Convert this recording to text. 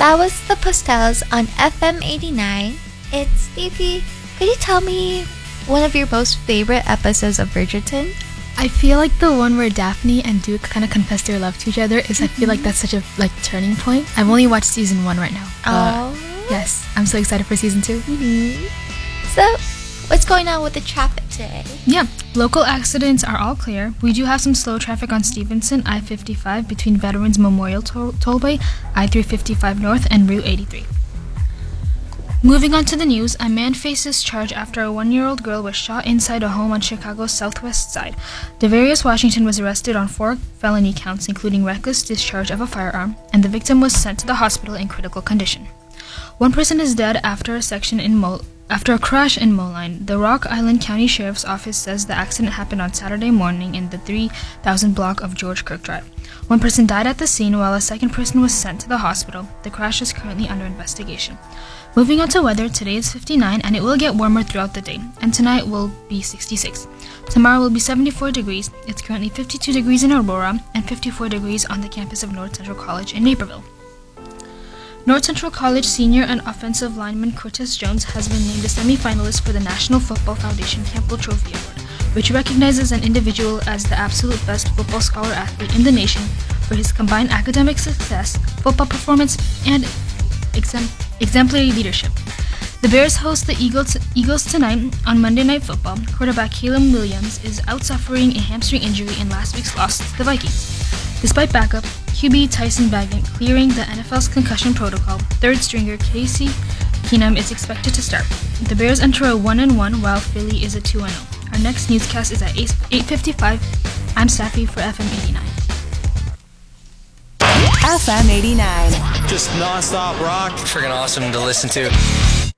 That was the Postels on FM 89. It's Stevie. Could you tell me one of your most favorite episodes of Bridgerton? I feel like the one where Daphne and Duke kind of confess their love to each other is, I feel like that's such a turning point. I've only watched season 1 right now. Yes, I'm so excited for season 2. So, what's going on with the traffic today? Yeah, local accidents are all clear. We do have some slow traffic on Stevenson, I-55 between Veterans Memorial Tollway, I-355 North, and Route 83. Moving on to the news, a man faces charge after a 1-year-old girl was shot inside a home on Chicago's southwest side. Devarius Washington was arrested on 4 felony counts, including reckless discharge of a firearm, and the victim was sent to the hospital in critical condition. One person is dead after a crash in Moline. The Rock Island County Sheriff's Office says the accident happened on Saturday morning in the 3000 block of George Kirk Drive. One person died at the scene while a second person was sent to the hospital. The crash is currently under investigation. Moving on to weather, today is 59 and it will get warmer throughout the day, and tonight will be 66. Tomorrow will be 74 degrees. It's currently 52 degrees in Aurora and 54 degrees on the campus of North Central College in Naperville. North Central College senior and offensive lineman Curtis Jones has been named a semi-finalist for the National Football Foundation Campbell Trophy Award, which recognizes an individual as the absolute best football scholar athlete in the nation for his combined academic success, football performance, and exemplary leadership. The Bears host the Eagles tonight on Monday Night Football. Quarterback Caleb Williams is out suffering a hamstring injury in last week's loss to the Vikings. Despite backup QB Tyson Bagent clearing the NFL's concussion protocol, third stringer Casey Keenum is expected to start. The Bears enter a 1-1 while Philly is a 2-0. Our next newscast is at 8:55. I'm Staffy for FM 89. FM 89. Just non-stop rock. Freaking awesome to listen to.